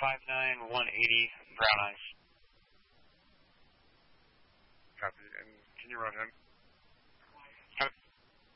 59180 Brown Ice. Copy. And can you run him?